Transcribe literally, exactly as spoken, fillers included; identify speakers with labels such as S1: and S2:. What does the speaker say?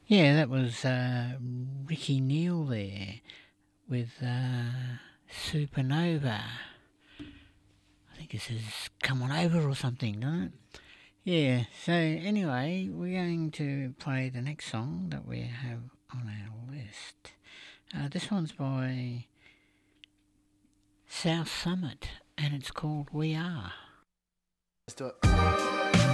S1: Yeah, that was uh, Ricky Neal there with uh, Supernova. I think it says "Come on over" or something, doesn't it? Yeah. So anyway, we're going to play the next song that we have on our list. Uh, this one's by South Summit, and it's called "We Are."
S2: Let's do it.